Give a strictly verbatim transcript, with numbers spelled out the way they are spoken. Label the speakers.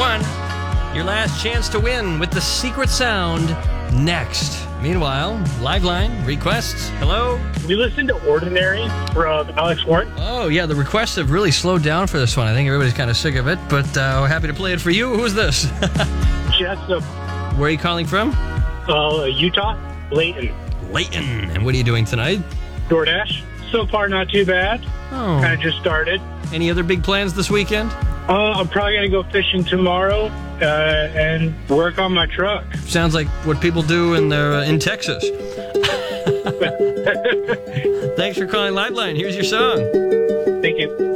Speaker 1: one. Your last chance to win with the secret sound next. Meanwhile, Liveline, requests, hello?
Speaker 2: We listened to Ordinary from Alex Warren.
Speaker 1: Oh, yeah, the requests have really slowed down for this one. I think everybody's kind of sick of it, but uh, we're happy to play it for you. Who's this?
Speaker 2: Jessup.
Speaker 1: Where are you calling from?
Speaker 2: Uh, Utah. Layton.
Speaker 1: Layton. And what are you doing tonight?
Speaker 2: DoorDash. So far, not too bad.
Speaker 1: Oh.
Speaker 2: Kind of just started.
Speaker 1: Any other big plans this weekend?
Speaker 2: Uh, I'm probably going to go fishing tomorrow uh, and work on my truck.
Speaker 1: Sounds like what people do in their, uh, in Texas. Thanks for calling Liveline. Here's your song.
Speaker 2: Thank you.